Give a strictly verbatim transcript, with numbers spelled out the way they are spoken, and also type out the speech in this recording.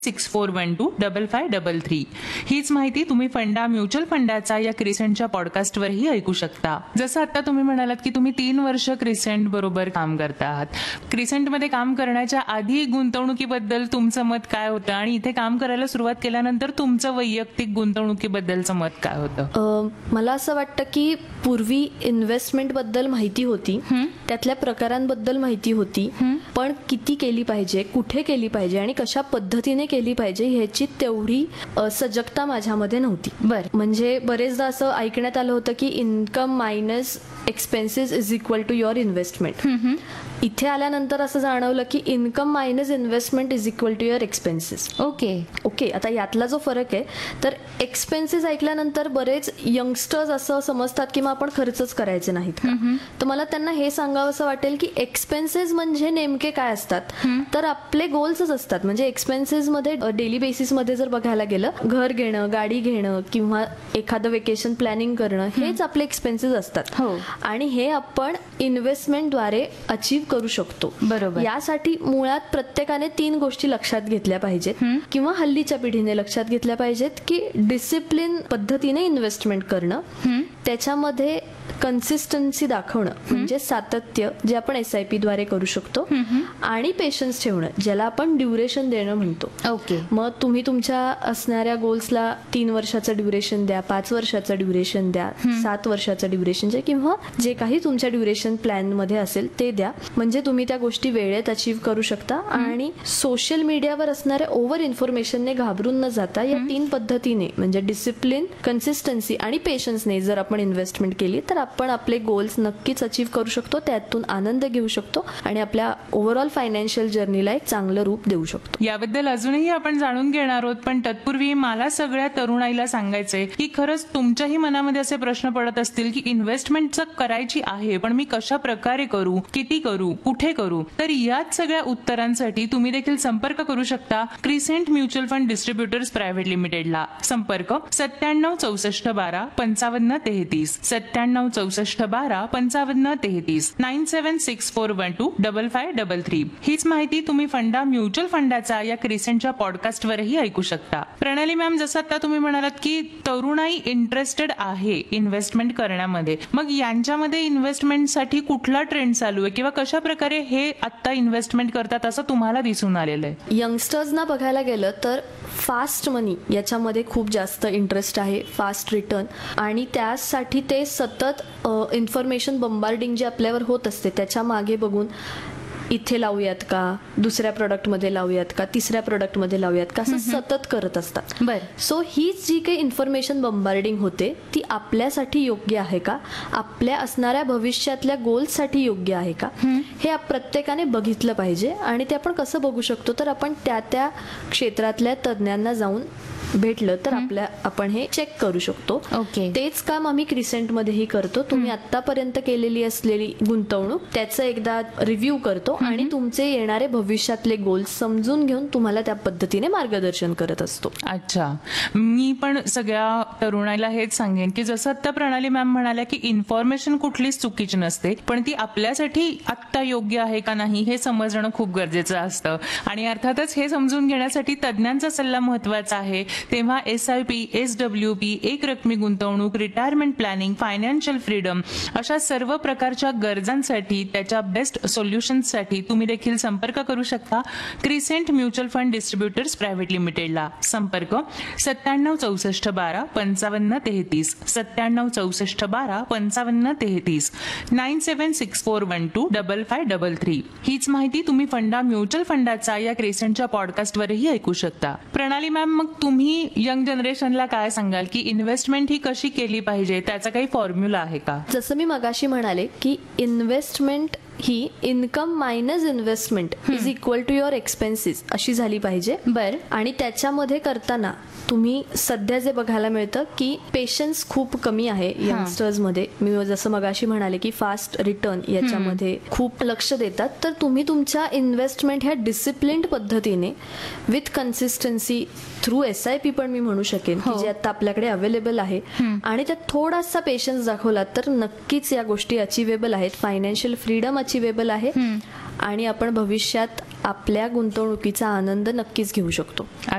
Six four one two double five double three हीच माहिती तुम्ही फंडा म्युच्युअल फंडाचा या क्रिसेंटच्या पॉडकास्टवरही ऐकू शकता. जसं आता तुम्ही म्हणालात की तुम्ही तीन वर्ष क्रिसेंट बरोबर काम करता आहात. क्रिसेंटमध्ये काम करण्याच्या आधी गुंतवणुकीबद्दल तुमचं मत काय होतं आणि इथे काम करायला सुरुवात केल्यानंतर तुमचं वैयक्तिक गुंतवणुकीबद्दलचं मत काय होतं? अ, मला असं वाटतं की पूर्वी इन्व्हेस्टमेंट बद्दल माहिती होती, त्यातल्या प्रकारांबद्दल माहिती होती, पण किती केली पाहिजे, कुठे केली पाहिजे आणि कशा पद्धतीने केली पाहिजे ह्याची तेवढी अ, सजगता माझ्यामध्ये नव्हती. बर म्हणजे बरेचदा असं ऐकण्यात आलं होतं की income minus expenses is equal to your investment. इथे आल्यानंतर असं जाणवलं की income minus investment is equal to your expenses. Okay okay आता यातला जो फरक आहे तर एक्सपेन्सेस ऐकल्यानंतर बरेच यंगस्टर्स असं समजतात की मग आपण खर्चच करायचे नाहीत का. तर मला त्यांना हे सांगावं असं वाटेल की एक्सपेन्सेस म्हणजे नेमके काय असतात, तर आपले गोल्सच असतात. म्हणजे एक्सपेन्सेस मध्ये डेली बेसिस मध्ये जर बघायला गेलं, घर घेणं, गाडी घेणं किंवा एखादं वेकेशन प्लॅनिंग करणं हेच आपले एक्सपेन्सेस असतात. हो. आणि हे आपण इन्व्हेस्टमेंटद्वारे अचीव्ह करू शकतो. बरोबर. यासाठी मुळात प्रत्येकाने तीन गोष्टी लक्षात घेतल्या पाहिजेत किंवा हल्लीच्या पिढीने लक्षात घेतल्या पाहिजेत की डिसिप्लिन पद्धतीने इन्व्हेस्टमेंट करणं, त्याच्यामध्ये कन्सिस्टन्सी दाखवणं म्हणजे सातत्य जे आपण एस आय पी द्वारे करू शकतो, आणि पेशन्स ठेवणं ज्याला आपण ड्युरेशन देणं म्हणतो. ओके. मग तुम्ही तुमच्या असणाऱ्या गोल्सला तीन वर्षाचं ड्युरेशन द्या, पाच वर्षाचं ड्युरेशन द्या, सात वर्षाचं ड्युरेशन द्या किंवा जे काही तुमच्या ड्युरेशन प्लॅन मध्ये असेल ते द्या. म्हणजे तुम्ही त्या गोष्टी वेळेत अचीव्ह करू शकता आणि सोशल मीडियावर असणाऱ्या ओव्हर इन्फॉर्मेशनने घाबरून न जाता या तीन पद्धतीने म्हणजे डिसिप्लिन, कन्सिस्टन्सी आणि पेशन्सने जर आपण इन्व्हेस्टमेंट केली तर आपण आपले गोल्स नक्कीच अचीव्ह करू शकतो, त्यातून आनंद घेऊ शकतो आणि आपल्या ओव्हरऑल फायनान्शियल जर्नीला एक चांगलं रूप देऊ शकतो. याबद्दल अजूनही आपण जाणून घेणार आहोत, पण तत्पूर्वी मला सगळ्या तरुणाईला सांगायचंय की खरंच तुमच्याही मनामध्ये असे प्रश्न पडत असतील की इन्व्हेस्टमेंटचं करायची आहे पण मी कशा प्रकारे करू, किती करू, कुठे करू. तर याच सगळ्या उत्तरांसाठी तुम्ही देखील संपर्क करू शकता crescent mutual fund distributors private लिमिटेडला. संपर्क सत्त्याण्णव चौसष्ट बारा पंचावन्न तेहतीस सत्त्याण्णव चौसष्ट बारा पंचावन्न तेहतीस nine seven six four one two double five double three हीच माहिती तुम्ही फंडा म्युच्युअल फंडाचा या क्रिसेंटच्या पॉडकास्टवरही ऐकू शकता. प्रणाली मॅम, जसं आता तुम्ही म्हणालात की तरुणाई इंटरेस्टेड आहे इन्व्हेस्टमेंट करण्यामध्ये, मग यांच्यामध्ये इन्व्हेस्टमेंटसाठी कुठला ट्रेंड चालू आहे किंवा कशा प्रकारे हे आता इन्व्हेस्टमेंट करतात असं तुम्हाला दिसून आलेलं आहे? यंगस्टर्सना बघायला गेलं तर फास्ट मनी याच्यामध्ये खूप जास्त इंटरेस्ट आहे, फास्ट रिटर्न, आणि त्यासाठी ते सतत इन्फॉर्मेशन बंबार्डिंग जे आपल्यावर होत असते त्याच्या मागे बघून इथे लावूयात का, दुसऱ्या प्रोडक्टमध्ये लावूयात का, तिसऱ्या प्रोडक्टमध्ये लावूयात का, असं सतत करत असतात. बर सो हीच जी काही इन्फॉर्मेशन बंबार्डिंग होते ती आपल्यासाठी योग्य आहे का, आपल्या असणाऱ्या भविष्यातल्या गोल्ससाठी योग्य आहे का, हे प्रत्येकाने बघितलं पाहिजे. आणि ते आपण कसं बघू शकतो तर आपण त्या त्या क्षेत्रातल्या तज्ज्ञांना जाऊन भेटलं तर आपल्या आपण हे चेक करू शकतो. ओके. तेच काम आम्ही क्रिसेंट मध्येही करतो. तुम्ही आतापर्यंत केलेली असलेली गुंतवणूक त्याचं एकदा रिव्ह्यू करतो आणि तुमचे येणारे भविष्यातले गोल्स समजून घेऊन तुम्हाला त्या पद्धतीने मार्गदर्शन करत असतो. अच्छा, मी पण सगळ्या तरुणाईला हेच सांगेन की जसं आता प्रणाली मॅम म्हणाल्या की इन्फॉर्मेशन कुठलीच चुकीची नसते, पण ती आपल्यासाठी आत्ता योग्य आहे का नाही हे समजणं खूप गरजेचं असतं. आणि अर्थातच हे समजून घेण्यासाठी तज्ज्ञांचा सल्ला महत्वाचा आहे. तेव्हा S I P, S W P, एक रकमी गुंतवणूक, रिटायरमेंट प्लॅनिंग, फायनान्शियल फ्रीडम अशा सर्व प्रकारच्या गरजांसाठी, त्याच्या बेस्ट सोल्युशन्ससाठी तुम्ही देखील संपर्क करू शकता crescent mutual fund distributors private लिमिटेडला. संपर्क सत्त्याण्णव चौसष्ट बारा पंचावन्न तेहतीस सत्त्याण्णव चौसष्ट बारा पंचावन्न तेहतीस nine seven six four one two double five double three हीच माहिती तुम्ही फंडा म्युच्युअल फंडाचा या क्रिसेंटच्या पॉडकास्टवरही ऐकू शकता. प्रणाली मॅम, मग तुम्ही यंग जनरेशनला काय सांगाल की इन्व्हेस्टमेंट ही कशी केली पाहिजे, त्याचा काही फॉर्म्युला आहे का? जसं मी मगाशी म्हणाले की investment he income minus investment is equal to your expenses अशी झाली पाहिजे. बर आणि त्याच्यामध्ये करताना तुम्ही सध्या जे बघायला मिळतं की पेशन्स खूप कमी आहे यंगस्टर्स मध्ये. मी जसं मगाशी म्हणाले की फास्ट रिटर्न याच्यामध्ये खूप लक्ष देतात. तर तुम्ही तुमच्या इन्व्हेस्टमेंट ह्या डिसिप्लिन्ड पद्धतीने with consistency through S I P पण मी म्हणू शकेन की जे आता आपल्याकडे अवेलेबल आहे, आणि त्यात थोडासा पेशन्स दाखवला तर नक्कीच या गोष्टी अचिवेबल आहेत. फायनान्शियल फ्रीडम अचिवेबल आहे आणि आपण भविष्यात आपल्या गुंतवणुकीचा आनंद नक्कीच घेऊ शकतो.